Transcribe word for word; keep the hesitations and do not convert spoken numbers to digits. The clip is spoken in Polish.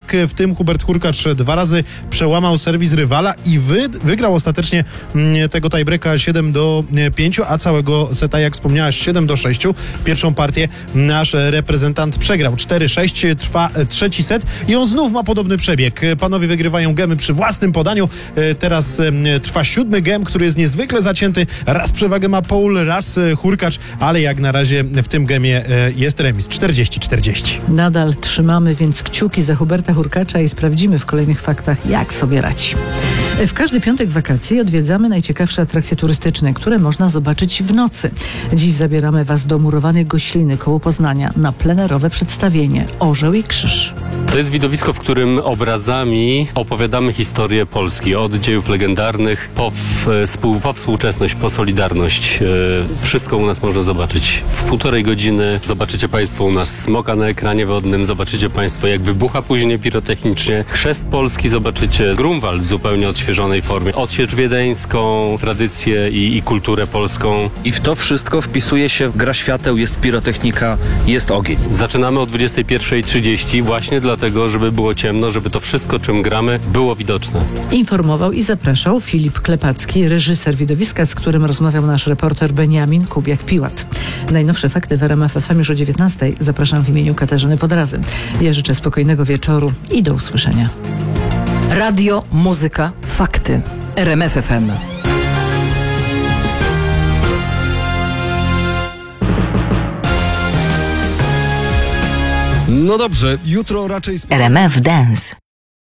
przeciwnik, w tym Hubert Hurkacz dwa razy przełamał serwis rywala i wy, wygrał ostatecznie tego tiebreaka siedem do pięciu, a całego seta, jak wspomniałaś, siedem do sześciu. Pierwszą partię nasz reprezentant przegrał cztery sześć, trwa trzeci set i on znów ma podobny przebieg. Panowie wygrywają gemy przy własnym podaniu. Teraz trwa siódmy gem, który jest niezwykle zacięty. Raz przewagę ma Paul, raz Hurkacz, ale jak na razie w tym gemie jest remis czterdzieści czterdzieści. Nadal trzymamy więc kciuki za Huberta Hurkacza i sprawdzimy w kolejnych faktach, jak sobie radzi. W każdy piątek wakacji odwiedzamy najciekawsze atrakcje turystyczne, które można zobaczyć w nocy. Dziś zabieramy Was do murowanej Gośliny koło Poznania na plenerowe przedstawienie Orzeł i Krzyż. To jest widowisko, w którym obrazami opowiadamy historię Polski. Od dziejów legendarnych po, współ, po współczesność, po Solidarność. Wszystko u nas można zobaczyć. W półtorej godziny zobaczycie Państwo u nas smoka na ekranie wodnym, zobaczycie Państwo, jak wybucha później pirotechnicznie. Chrzest Polski zobaczycie, Grunwald w zupełnie odświeżonej formie. Odsiecz wiedeńską, tradycję i, i kulturę polską. I w to wszystko wpisuje się gra świateł, jest pirotechnika, jest ogień. Zaczynamy o dwudziestej pierwszej trzydzieści właśnie dlatego, żeby było ciemno, żeby to wszystko, czym gramy, było widoczne. Informował i zapraszał Filip Klepacki, reżyser widowiska, z którym rozmawiał nasz reporter Beniamin Kubiak-Piłat. Najnowsze fakty w R M F F M już o dziewiętnastej. Zapraszam w imieniu Katarzyny Podrazy. Ja życzę spokojnego wieczoru i do usłyszenia. Radio, muzyka, fakty. R M F F M. No dobrze, jutro raczej... R M F Dance.